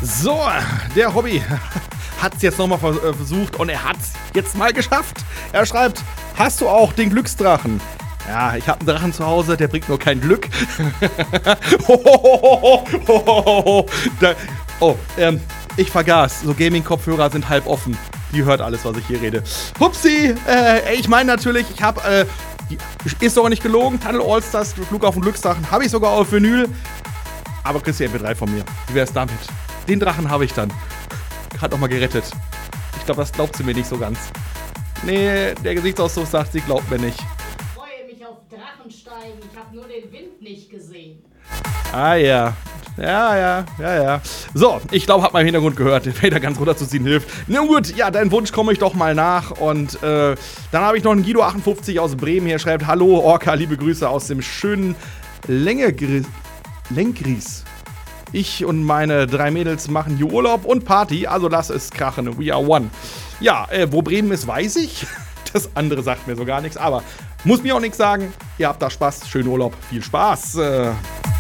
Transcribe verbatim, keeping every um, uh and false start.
So, der Hobby hat es jetzt nochmal versucht und er hat es jetzt mal geschafft. Er schreibt, hast du auch den Glücksdrachen? Ja, ich habe einen Drachen zu Hause, der bringt nur kein Glück. da, oh, ähm, ich vergaß, so Gaming-Kopfhörer sind halb offen. Die hört alles, was ich hier rede. Hupsi, äh, ich meine natürlich, ich habe, äh, die, ist doch nicht gelogen, Tunnel Allstars, Flug auf den Glücksdrachen, habe ich sogar auf Vinyl. Aber kriegst du M P drei von mir. Wie wär's damit? Den Drachen habe ich dann. Hat noch mal gerettet. Ich glaube, das glaubt sie mir nicht so ganz. Nee, der Gesichtsausdruck sagt, sie glaubt mir nicht. Ich freue mich auf Drachensteigen. Ich habe nur den Wind nicht gesehen. Ah ja. Ja, ja, ja, ja. So, ich glaube, hat man im Hintergrund gehört, den Fader ganz runterzuziehen hilft. Na gut, ja, deinen Wunsch komme ich doch mal nach. Und äh, dann habe ich noch einen Guido achtundfünfzig aus Bremen hier, schreibt, hallo Orca, liebe Grüße aus dem schönen Längegris. Lenkries. Ich und meine drei Mädels machen hier Urlaub und Party, also lass es krachen. We are one. Ja, äh, wo Bremen ist, weiß ich. Das andere sagt mir so gar nichts, aber muss mir auch nichts sagen. Ihr habt da Spaß, schönen Urlaub, viel Spaß. Äh